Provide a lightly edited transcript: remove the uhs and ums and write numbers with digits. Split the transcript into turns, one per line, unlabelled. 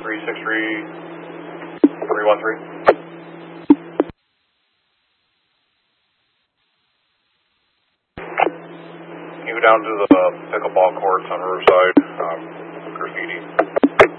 363-313. Can you go down to the pickleball courts on Riverside, graffiti?